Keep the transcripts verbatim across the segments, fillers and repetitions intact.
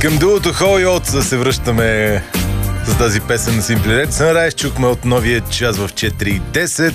Към дуото Хол и Оатс се връщаме с тази песен на Simply Red. Sunrise чухме от новия час в четири и десет.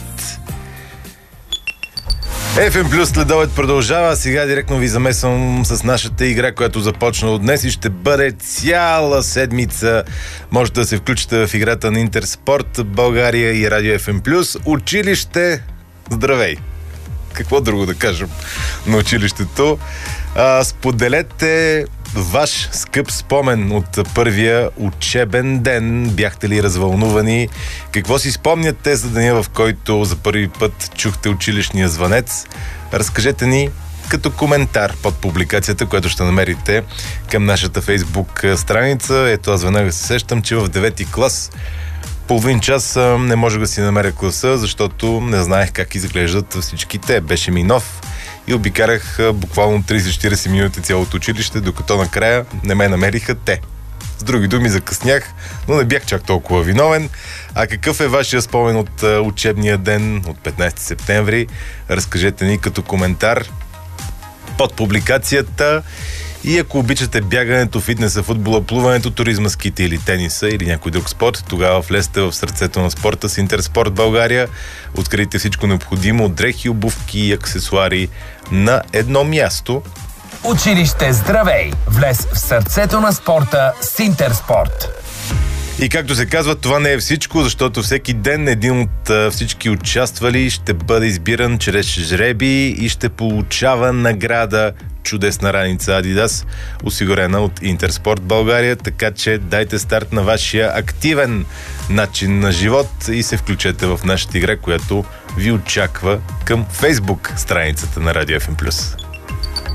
еф ем Плюс следобед продължава. Сега директно ви замесвам с нашата игра, която започна от днес и ще бъде цяла седмица. Можете да се включите в играта на Интерспорт България и Радио еф ем Плюс. Училище, здравей! Какво друго да кажем на училището? А, споделете ваш скъп спомен от първия учебен ден. Бяхте ли развълнувани? Какво си спомняте за деня, в който за първи път чухте училищния звънец? Разкажете ни като коментар под публикацията, която ще намерите към нашата Фейсбук страница. Ето, аз веднага се сещам, че в девети клас половин час не можех да си намеря класа, защото не знаех как изглеждат всички те. Беше ми нов и обикарах буквално трийсет до четирийсет минути цялото училище, докато накрая не ме намериха те. С други думи, закъснях, но не бях чак толкова виновен. А какъв е вашия спомен от учебния ден от петнайсети септември? Разкажете ни като коментар под публикацията. И ако обичате бягането, фитнеса, футбола, плуването, туризма, ските или тениса или някой друг спорт, тогава влезте в сърцето на спорта с Интерспорт България. Открийте всичко необходимо от дрехи, обувки и аксесуари на едно място. Училище, здравей! Влез в сърцето на спорта с Интерспорт. И както се казва, това не е всичко, защото всеки ден един от всички участвали ще бъде избиран чрез жреби и ще получава награда чудесна раница Adidas, осигурена от Интерспорт България, така че дайте старт на вашия активен начин на живот и се включете в нашата игра, която ви очаква към Фейсбук страницата на Радио еф ем Плюс.